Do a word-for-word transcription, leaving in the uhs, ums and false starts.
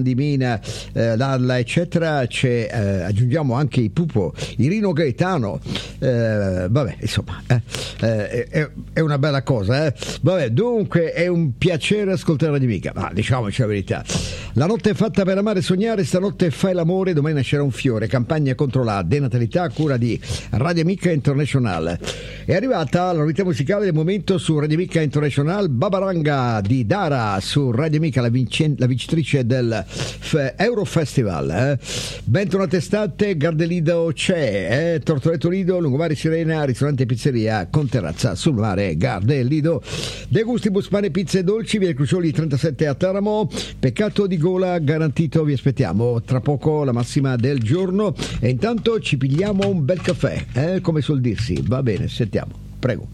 Grandi Mina, eh, Dalla eccetera, c'è, eh, aggiungiamo anche i Pupo, Irino Gaetano, eh, vabbè insomma eh, eh, è, è una bella cosa, eh. Vabbè, dunque è un piacere ascoltare Radio Amica, ma diciamoci la verità, la notte è fatta per amare e sognare, stanotte fai l'amore, domani nascerà un fiore, campagna contro la denatalità a cura di Radio Amica International. È arrivata la novità musicale del momento su Radio Amica International, Babaranga di Dara su Radio Amica, la, vincen- la vincitrice del F- Eurofestival. Eh. Bentornate estate, Gardelido c'è, eh. Tortoretto Lido, Lungomare Sirena, ristorante pizzeria con terrazza sul mare, Gardelido. De Gustibus pane, pizze e dolci, via Crucioli trentasette a Teramo, peccato di gola garantito, vi aspettiamo tra poco la massima del giorno e intanto ci pigliamo un bel caffè, eh, come suol dirsi. Va bene, sentiamo, prego.